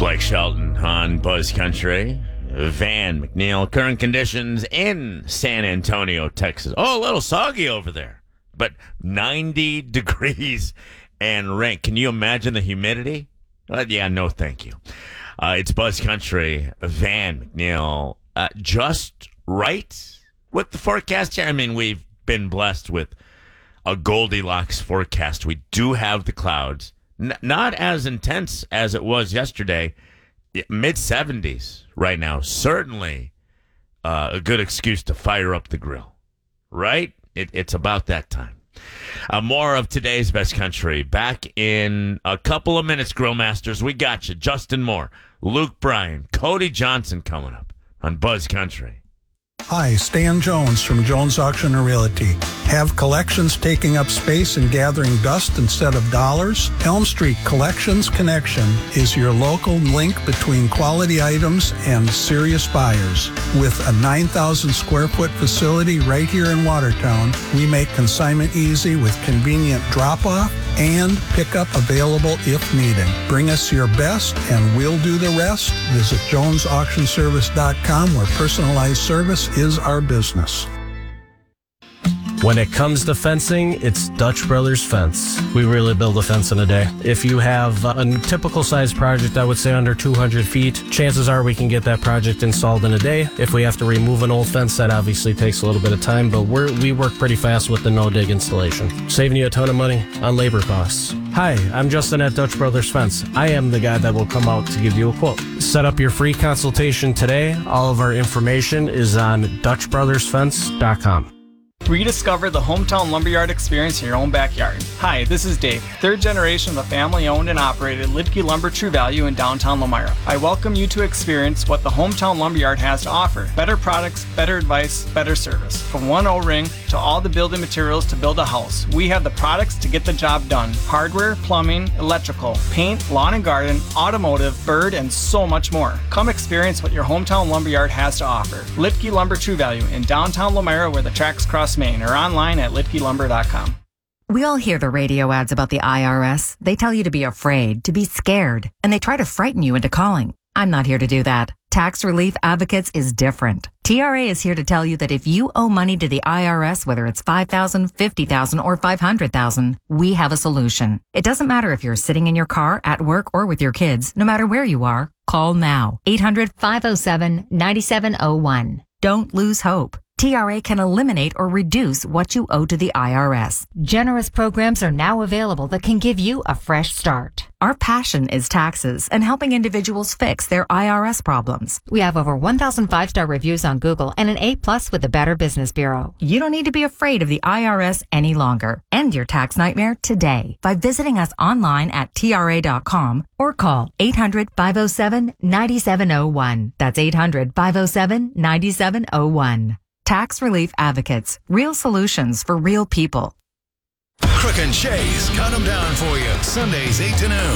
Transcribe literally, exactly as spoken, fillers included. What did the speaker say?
Blake Shelton on Buzz Country. Van McNeil, current conditions in San Antonio, Texas. Oh, a little soggy over there, but ninety degrees and rain. Can you imagine the humidity? Uh, yeah, no thank you. Uh, it's Buzz Country. Van McNeil, uh, just right with the forecast here. I mean, we've been blessed with a Goldilocks forecast. We do have the clouds. N- not as intense as it was yesterday. mid seventies right now. Certainly uh, a good excuse to fire up the grill, right? It, it's about that time. Uh, more of today's Best Country back in a couple of minutes, Grill Masters. We got you. Justin Moore, Luke Bryan, Cody Johnson coming up on Buzz Country. Hi, Stan Jones from Jones Auction and Realty. Have collections taking up space and gathering dust instead of dollars? Elm Street Collections Connection is your local link between quality items and serious buyers. With a nine thousand square foot facility right here in Watertown, we make consignment easy with convenient drop-off and pickup available if needed. Bring us your best and we'll do the rest. Visit jones auction service dot com where personalized service is our business. When it comes to fencing, it's Dutch Brothers Fence. We really build a fence in a day. If you have a typical size project, I would say under two hundred feet, chances are we can get that project installed in a day. If we have to remove an old fence, that obviously takes a little bit of time, but we're, we work pretty fast with the no-dig installation, saving you a ton of money on labor costs. Hi, I'm Justin at Dutch Brothers Fence. I am the guy that will come out to give you a quote. Set up your free consultation today. All of our information is on dutch brothers fence dot com. Rediscover the hometown lumberyard experience in your own backyard. Hi, this is Dave, third generation of a family-owned and operated Lidke Lumber True Value in downtown Lomira. I welcome you to experience what the hometown lumberyard has to offer. Better products, better advice, better service. From one O-ring to all the building materials to build a house, we have the products to get the job done. Hardware, plumbing, electrical, paint, lawn and garden, automotive, bird, and so much more. Come experience what your hometown lumberyard has to offer. Lidke Lumber True Value in downtown Lomira where the tracks cross Maine, or online at lidke lumber dot com. We all hear the radio ads about the I R S. They tell you to be afraid, to be scared, and they try to frighten you into calling. I'm not here to do that. Tax Relief Advocates is different. T R A is here to tell you that if you owe money to the I R S, whether it's five thousand dollars, fifty thousand dollars, or five hundred thousand dollars, we have a solution. It doesn't matter if you're sitting in your car, at work, or with your kids. No matter where you are, call now. eight hundred, five oh seven, nine seven oh one. Don't lose hope. T R A can eliminate or reduce what you owe to the I R S. Generous programs are now available that can give you a fresh start. Our passion is taxes and helping individuals fix their I R S problems. We have over one thousand five-star reviews on Google and an A plus with the Better Business Bureau. You don't need to be afraid of the I R S any longer. End your tax nightmare today by visiting us online at T R A dot com or call eight hundred, five oh seven, nine seven oh one. That's eight hundred, five oh seven, nine seven oh one. Tax Relief Advocates. Real solutions for real people. Crook and Chase, cut them down for you. Sundays, eight to noon.